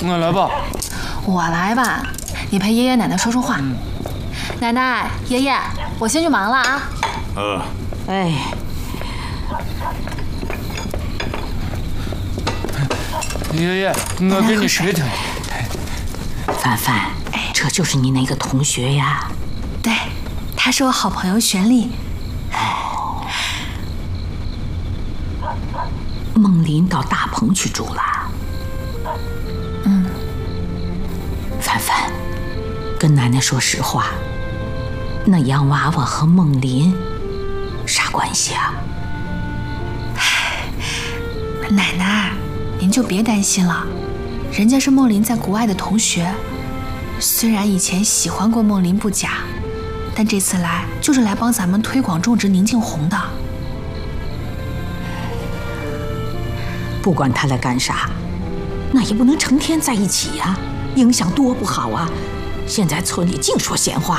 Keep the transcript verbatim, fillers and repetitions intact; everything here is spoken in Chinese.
我来吧。 我来吧，你陪爷爷奶奶说说话。嗯、奶奶、爷爷，我先去忙了啊。 呃， 哎， 爷爷，我给你舌头。 凡凡，这就是你那个同学呀？ 对，他是我好朋友玄丽。 梦林到大棚去住了。 嗯。 凡凡，跟奶奶说实话，那洋娃娃和梦林啥关系啊？ 奶奶，您就别担心了，人家是梦林在国外的同学，虽然以前喜欢过梦林不假，但这次来就是来帮咱们推广种植宁静红的。 不管他来干啥，那也不能成天在一起呀，影响多不好啊！现在村里净说闲话。